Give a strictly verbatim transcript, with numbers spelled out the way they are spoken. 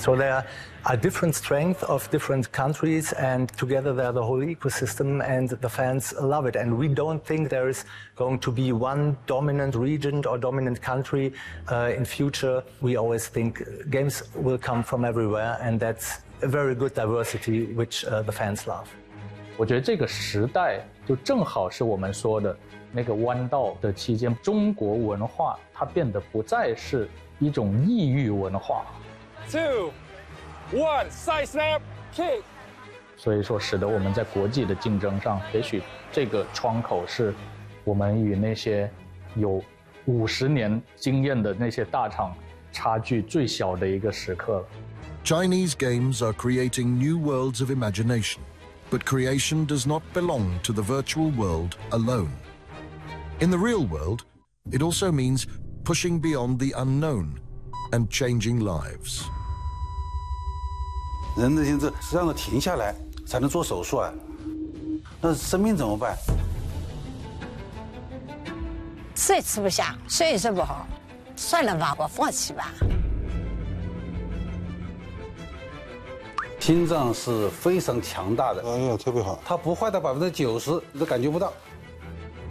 So there are different strengths of different countries, and together they're the whole ecosystem, and the fans love it. And we don't think there is going to be one dominant region or dominant country uh, in future. We always think games will come from everywhere, and that's a very good diversity which uh, the fans love. 我觉得这个时代就正好是我们说的那个弯道的期间，中国文化它变得不再是一种异域文化。 Two, one, side snap, kick。 所以说，使得我们在国际的竞争上，也许这个窗口是我们与那些有五十年经验的那些大厂差距最小的一个时刻了。 Chinese games are creating new worlds of imagination, but creation does not belong to the virtual world alone. In the real world, it also means pushing beyond the unknown and changing lives. 人的心智实际上停下来才能做手术啊，那生命怎么办？ 吃也吃不下，睡也睡不好，算了吧，我放弃吧。 心脏是非常强大的， 哎呀，特别好， 它不坏到百分之九十，你都感觉不到。